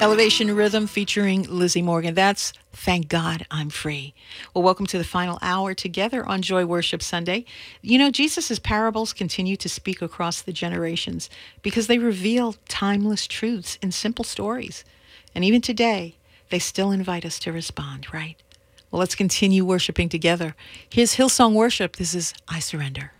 Elevation Rhythm featuring Lizzie Morgan. That's Thank God I'm Free. Well, welcome to the final hour together on Joy Worship Sunday. You know, Jesus' parables continue to speak across the generations because they reveal timeless truths in simple stories. And even today, they still invite us to respond, right? Well, let's continue worshiping together. Here's Hillsong Worship. This is I Surrender.